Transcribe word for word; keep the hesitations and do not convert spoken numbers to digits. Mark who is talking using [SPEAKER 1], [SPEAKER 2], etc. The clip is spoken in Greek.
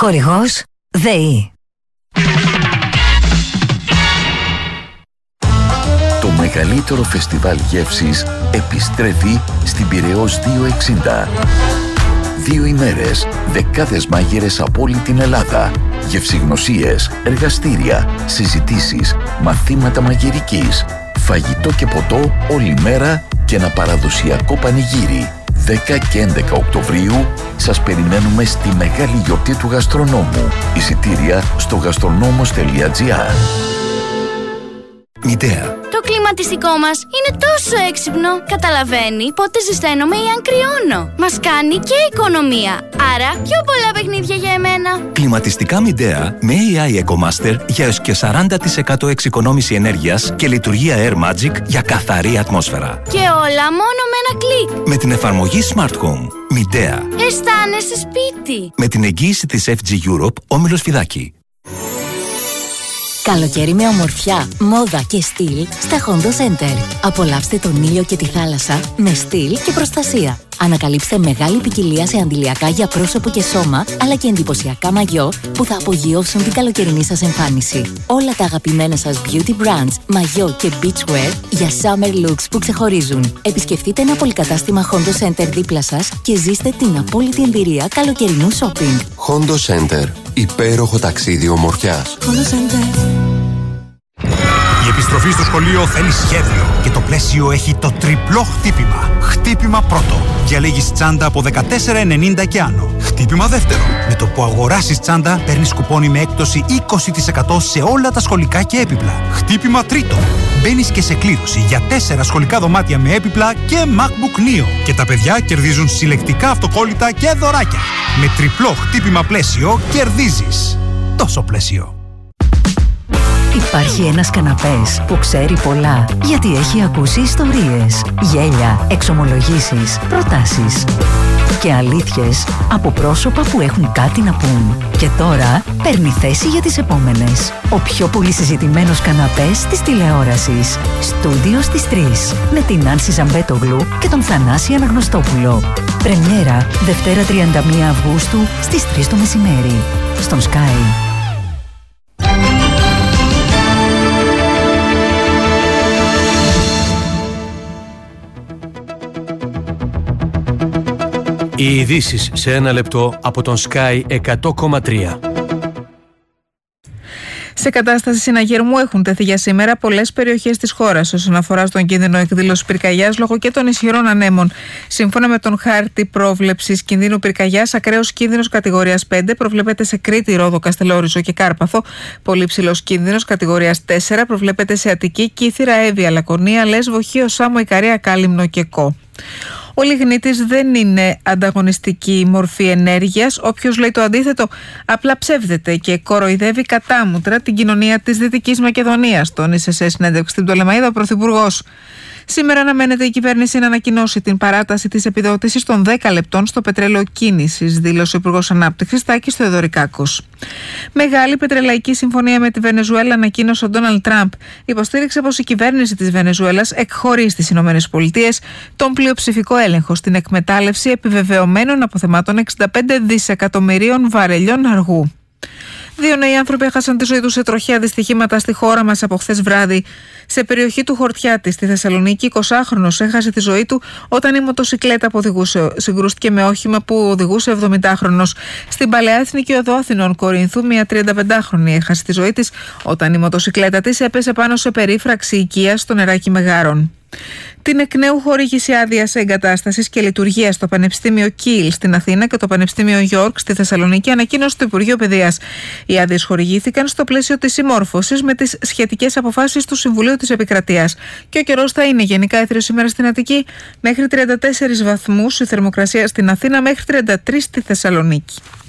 [SPEAKER 1] Χορηγός ΔΕΗ.
[SPEAKER 2] Το μεγαλύτερο φεστιβάλ γεύσης επιστρέφει στην Πειραιώς διακόσια εξήντα. Δύο ημέρες, δεκάδες μάγειρες από όλη την Ελλάδα, γευσηγνωσίες, εργαστήρια, συζητήσεις, μαθήματα μαγειρικής, φαγητό και ποτό όλη μέρα και ένα παραδοσιακό πανηγύρι. δέκα και έντεκα Οκτωβρίου σας περιμένουμε στη μεγάλη γιορτή του γαστρονόμου. Εισιτήρια στο γαστρονόμος τελεία τζι άρ.
[SPEAKER 3] Μητέα.
[SPEAKER 4] Το κλιματιστικό μας είναι τόσο έξυπνο. Καταλαβαίνει πότε ζεσταίνομαι ή αν κρυώνω. Μας κάνει και οικονομία. Άρα πιο πολλά παιχνίδια για εμένα.
[SPEAKER 3] Κλιματιστικά Midea με έι άι EcoMaster για έως και σαράντα τοις εκατό εξοικονόμηση ενέργειας και λειτουργία Air Magic για καθαρή ατμόσφαιρα.
[SPEAKER 4] Και όλα μόνο με ένα κλικ.
[SPEAKER 3] Με την εφαρμογή Smart Home. Midea.
[SPEAKER 4] Αισθάνεσαι σπίτι.
[SPEAKER 3] Με την εγγύηση της εφ τζι Europe, Όμιλος Φιδάκη.
[SPEAKER 1] Καλοκαίρι με ομορφιά, μόδα και στυλ στα Hondo Center. Απολαύστε τον ήλιο και τη θάλασσα με στυλ και προστασία. Ανακαλύψτε μεγάλη ποικιλία σε αντιλιακά για πρόσωπο και σώμα, αλλά και εντυπωσιακά μαγιό που θα απογειώσουν την καλοκαιρινή σας εμφάνιση. Όλα τα αγαπημένα σας beauty brands, μαγιό και beachwear για summer looks που ξεχωρίζουν. Επισκεφτείτε ένα πολυκατάστημα Hondo Center δίπλα σας και ζήστε την απόλυτη εμπειρία καλοκαιρινού shopping.
[SPEAKER 5] Hondo Center. Υπέροχο ταξίδι ομορφιάς.
[SPEAKER 1] Hondo Center.
[SPEAKER 6] Η επιστροφή στο σχολείο θέλει σχέδιο και το πλαίσιο έχει το τριπλό χτύπημα. Χτύπημα πρώτο. Διαλέγεις τσάντα από δεκατέσσερα ενενήντα και άνω. Χτύπημα δεύτερο. Με το που αγοράσεις τσάντα παίρνεις κουπόνι με έκπτωση είκοσι τοις εκατό σε όλα τα σχολικά και έπιπλα. Χτύπημα τρίτο. Μπαίνεις και σε κλήρωση για τέσσερα σχολικά δωμάτια με έπιπλα και MacBook Neo. Και τα παιδιά κερδίζουν συλλεκτικά αυτοκόλλητα και δωράκια. Με τριπλό χτύπημα πλαίσιο κερδίζεις. Τόσο πλαίσιο.
[SPEAKER 1] Υπάρχει ένας καναπές που ξέρει πολλά, γιατί έχει ακούσει ιστορίες, γέλια, εξομολογήσεις, προτάσεις και αλήθειες από πρόσωπα που έχουν κάτι να πούν. Και τώρα παίρνει θέση για τις επόμενες. Ο πιο πολύ συζητημένος καναπές της τηλεόρασης. Στούντιο στις τρεις. Με την Άνση Ζαμπέτογλου και τον Θανάση Αναγνωστόπουλο. Πρεμιέρα Δευτέρα τριάντα μία Αυγούστου στις τρεις το μεσημέρι. Στον Sky.
[SPEAKER 7] Οι ειδήσεις σε ένα λεπτό από τον Sky εκατό κόμμα τρία.
[SPEAKER 8] Σε κατάσταση συναγερμού έχουν τεθεί για σήμερα πολλές περιοχές της χώρας όσον αφορά στον κίνδυνο εκδήλωσης πυρκαγιάς λόγω και των ισχυρών ανέμων. Σύμφωνα με τον χάρτη πρόβλεψης κινδύνου πυρκαγιάς, ακραίος κίνδυνος κατηγορίας πέντε προβλέπεται σε Κρήτη, Ρόδο, Καστελόριζο και Κάρπαθο. Πολύ ψηλός κίνδυνος κατηγορίας τέσσερα προβλέπεται σε Αττική, Κύθυρα, Εύβοια, Λακωνία, Λέσβο, Χίο, Σάμο, Ικαρία, Κάλυμνο και Κο. Ο λιγνίτης δεν είναι ανταγωνιστική μορφή ενέργειας. Όποιος λέει το αντίθετο απλά ψεύδεται και κοροϊδεύει κατάμουτρα την κοινωνία της Δυτικής Μακεδονίας, τόνισε σε συνέντευξη στην Πτολεμαΐδα ο Πρωθυπουργός. Σήμερα αναμένεται η κυβέρνηση να ανακοινώσει την παράταση της επιδότησης των δέκα λεπτών στο πετρέλαιο κίνησης, δήλωσε ο Υπουργός Ανάπτυξης Τάκης Θεοδωρικάκος. Μεγάλη πετρελαϊκή συμφωνία με τη Βενεζουέλα ανακοίνωσε ο Ντόναλντ Τραμπ. Υποστήριξε πως η κυβέρνηση της Βενεζουέλας εκχωρεί στις ΗΠΑ τον πλειοψηφικό έλεγχο στην εκμετάλλευση επιβεβαιωμένων αποθεμάτων εξήντα πέντε δισεκατομμυρίων βαρελιών αργού. Δύο νέοι άνθρωποι έχασαν τη ζωή τους σε τροχαία δυστυχήματα στη χώρα μας από χθες βράδυ. Σε περιοχή του Χορτιάτη στη Θεσσαλονίκη, εικοσάχρονος έχασε τη ζωή του όταν η μοτοσικλέτα που οδηγούσε συγκρούστηκε με όχημα που οδηγούσε εβδομηντάχρονος. Στην Παλαιά Εθνική Οδό Αθηνών Κορινθού, μια τριανταπεντάχρονη έχασε τη ζωή της όταν η μοτοσικλέτα της έπεσε πάνω σε περίφραξη οικία στο νεράκι Μεγάρων. Την εκ νέου χορήγηση άδειας εγκατάστασης και λειτουργίας στο Πανεπιστήμιο Κίλ στην Αθήνα και το Πανεπιστήμιο Γιόρκ στη Θεσσαλονίκη ανακοίνωσε το Υπουργείο Παιδείας. Οι άδειες χορηγήθηκαν στο πλαίσιο της συμμόρφωσης με τις σχετικές αποφάσεις του Συμβουλίου της Επικρατείας. Και ο καιρός θα είναι γενικά έθριος σήμερα στην Αττική, μέχρι τριάντα τέσσερις βαθμούς η θερμοκρασία στην Αθήνα, μέχρι τριάντα τρεις στη Θεσσαλονίκη.